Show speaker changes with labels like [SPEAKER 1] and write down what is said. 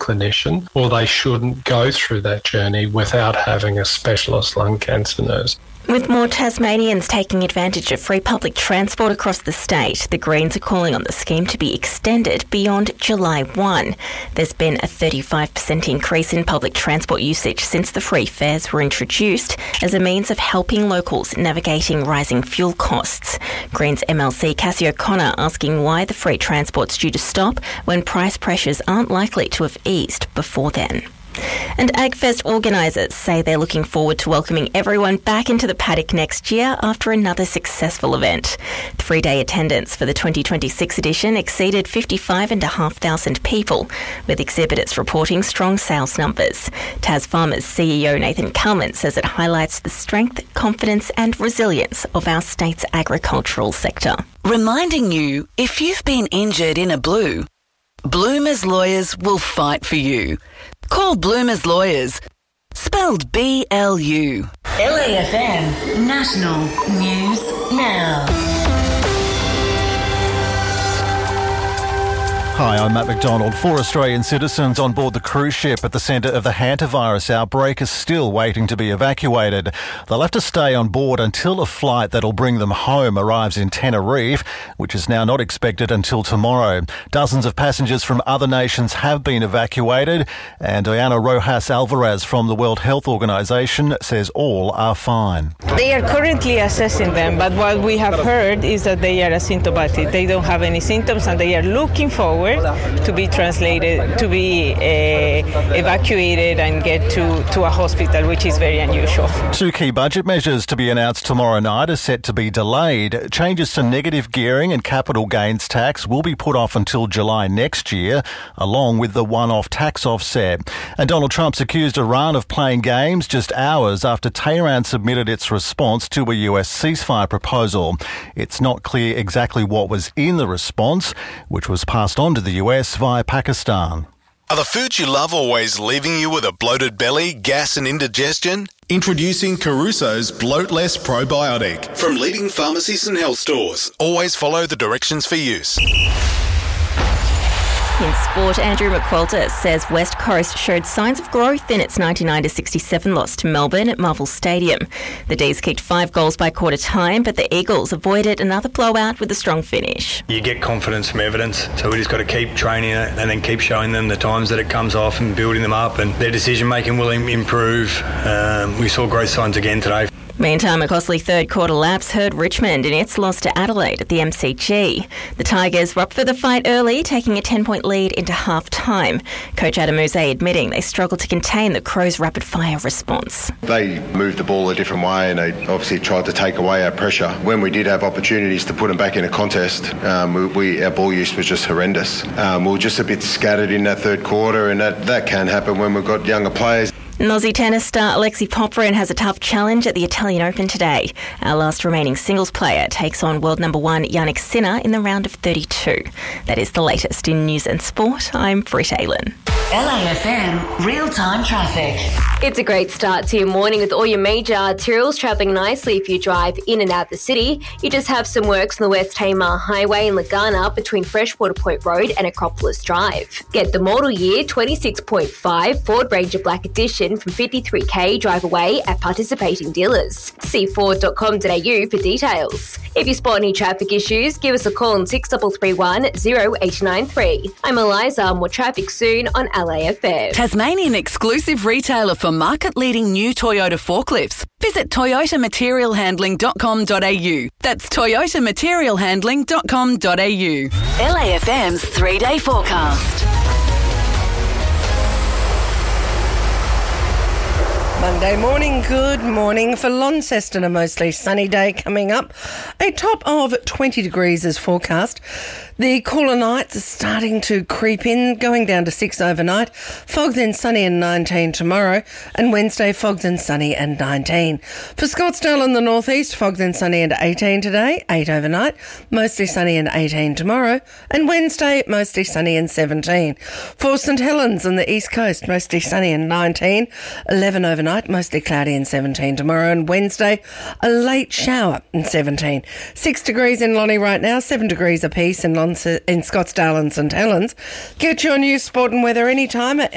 [SPEAKER 1] clinician, or they shouldn't go through that journey without having a specialist lung cancer nurse.
[SPEAKER 2] With more Tasmanians taking advantage of free public transport across the state, the Greens are calling on the scheme to be extended beyond July 1. There's been a 35% increase in public transport usage since the free fares were introduced as a means of helping locals navigating rising fuel costs. Greens MLC Cassie O'Connor asking why the free transport's due to stop when price pressures aren't likely to have eased before then. And AgFest organisers say they're looking forward to welcoming everyone back into the paddock next year after another successful event. 3-day attendance for the 2026 edition exceeded 55,500 people, with exhibitors reporting strong sales numbers. Tas Farmers CEO Nathan Kalman says it highlights the strength, confidence and resilience of our state's agricultural sector.
[SPEAKER 3] Reminding you, if you've been injured in a blue, Bloomers Lawyers will fight for you. Call Bloomers Lawyers, spelled BLU.
[SPEAKER 4] LAFM National News Now.
[SPEAKER 5] Hi, I'm Matt McDonald. 4 Australian citizens on board the cruise ship at the centre of the hantavirus outbreak are still waiting to be evacuated. They'll have to stay on board until a flight that'll bring them home arrives in Tenerife, which is now not expected until tomorrow. Dozens of passengers from other nations have been evacuated, and Diana Rojas Alvarez from the World Health Organization says all are fine.
[SPEAKER 6] They are currently assessing them, but what we have heard is that they are asymptomatic. They don't have any symptoms and they are looking forward to be translated, to be evacuated and get to a hospital, which is very unusual.
[SPEAKER 5] 2 key budget measures to be announced tomorrow night are set to be delayed. Changes to negative gearing and capital gains tax will be put off until July next year, along with the one-off tax offset. And Donald Trump's accused Iran of playing games just hours after Tehran submitted its response to a US ceasefire proposal. It's not clear exactly what was in the response, which was passed on to the US via Pakistan.
[SPEAKER 7] Are the foods you love always leaving you with a bloated belly, gas and indigestion? Introducing Caruso's Bloat Less Probiotic from leading pharmacies and health stores. Always follow the directions for use.
[SPEAKER 2] In sport, Andrew McQuilter says West Coast showed signs of growth in its 99-67 loss to Melbourne at Marvel Stadium. The D's kicked 5 goals by quarter time, but the Eagles avoided another blowout with a strong finish.
[SPEAKER 8] You get confidence from evidence, so we just got to keep training it and then keep showing them the times that it comes off and building them up, and their decision making will improve. We saw growth signs again today.
[SPEAKER 2] Meantime, a costly third quarter lapse hurt Richmond in its loss to Adelaide at the MCG. The Tigers were up for the fight early, taking a 10-point lead into half-time. Coach Adam Uze admitting they struggled to contain the Crows' rapid-fire response.
[SPEAKER 9] They moved the ball a different way and they obviously tried to take away our pressure. When we did have opportunities to put them back in a contest, our ball use was just horrendous. We were just a bit scattered in that third quarter, and that can happen when we've got younger players.
[SPEAKER 2] Aussie tennis star Alexei Popyrin has a tough challenge at the Italian Open today. Our last remaining singles player takes on world number 1 Jannik Sinner in the round of 32. That is the latest in news and sport. I'm Britt Aylen.
[SPEAKER 4] LAFM real-time traffic.
[SPEAKER 10] It's a great start to your morning with all your major arterials travelling nicely if you drive in and out the city. You just have some works on the West Tamar Highway in Lagana between Freshwater Point Road and Acropolis Drive. Get the model year 26.5 Ford Ranger Black Edition from 53k drive away at participating dealers. See Ford.com.au for details. If you spot any traffic issues, give us a call on 6331 0893. I'm Eliza. More traffic soon on LAFM.
[SPEAKER 3] Tasmanian exclusive retailer for market-leading new Toyota forklifts. Visit toyotamaterialhandling.com.au. That's toyotamaterialhandling.com.au. LAFM's 3-day forecast.
[SPEAKER 11] Monday morning, good morning for Launceston. A mostly sunny day coming up. A top of 20 degrees is forecast. The cooler nights are starting to creep in, going down to 6 overnight. Fog then sunny and 19 tomorrow. And Wednesday, fog then sunny and 19. For Scottsdale in the northeast, fog then sunny and 18 today, 8 overnight. Mostly sunny and 18 tomorrow. And Wednesday, mostly sunny and 17. For St Helens on the east coast, mostly sunny and 19, 11 overnight, mostly cloudy and 17 tomorrow. And Wednesday, a late shower and 17. 6 degrees in Lonnie right now, 7 degrees apiece in Scottsdale and St Helens. Get your news, sport and weather anytime at